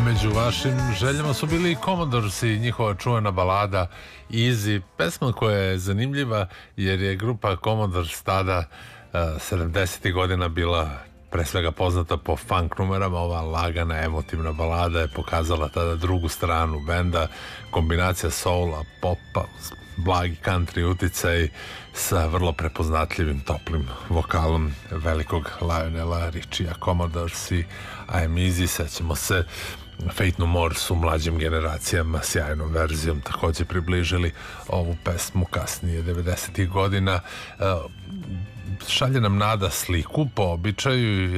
Među vašim željama su bili i Commodores i njihova čuvena balada Easy, pesma koja je zanimljiva jer je grupa Commodores tada 70. godina bila pre svega poznata po funk numerama. Ova lagana, emotivna balada je pokazala tada drugu stranu benda, kombinacija soula, popa, blagi country uticaj sa vrlo prepoznatljivim toplim vokalom velikog Lionela Richija. Commodores i I'm Easy, sećamo se Fate No More su mlađim generacijama sjajnom verzijom takođe približili ovu pesmu kasnije 90. godina. Šalje nam Nada sliku po običaju.